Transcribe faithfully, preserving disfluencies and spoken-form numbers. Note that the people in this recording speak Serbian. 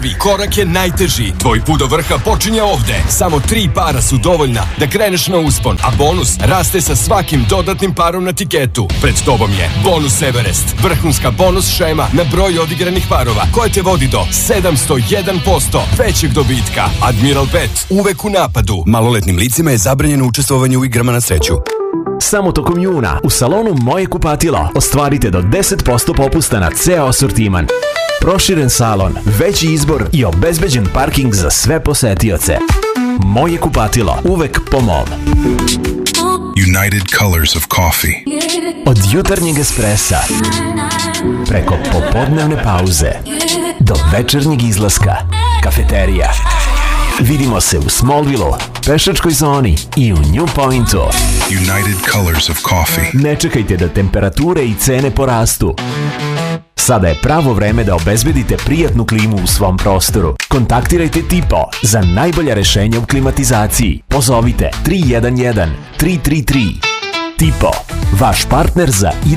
prvi, korak je najteži. Tvoj put do vrha počinje ovde. Samo tri para su dovoljna da kreneš na uspon, a bonus raste sa svakim dodatnim parom na tiketu. Pred tobom je Bonus Everest, vrhunska bonus šema na broj odigranih parova, koja te vodi do sedamsto jedan posto većeg dobitka. Admiral Bet, uvek u napadu. Maloletnim licima je zabranjeno učestvovanje u igrama na sreću. Samo tokom juna u salonu Moje kupatilo ostvarite do deset posto popusta na ceo asortiman. Proširen salon, veći izbor i obezbeđen parking za sve posetioce. Moje kupatilo, uvek po mom. United Colors of Coffee. Od jutarnjeg espresa, preko popodnevne pauze, do večernjeg izlaska, kafeterija. Vidimo se u Smallville, pešačkoj zoni i u New Pointu. United Colors of Coffee. Ne čekajte da temperature i cene porastu. Sada je pravo vreme da obezbedite prijatnu klimu u svom prostoru. Kontaktirajte Tipo za najbolja rešenja u klimatizaciji. Pozovite tri jedan jedan tri tri tri. Tipo, vaš partner za